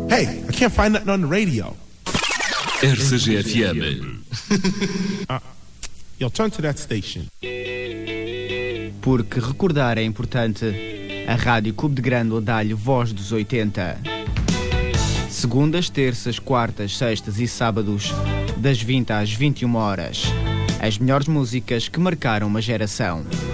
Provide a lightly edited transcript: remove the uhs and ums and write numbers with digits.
Hey, I can't find nothing on the radio. RCG-FM. Yo, turn to that station. Porque recordar é importante. A Rádio Clube de Grândola dá-lhe voz dos 80. Segundas, terças, quartas, sextas e sábados, das 20 às 21 horas. As melhores músicas que marcaram uma geração.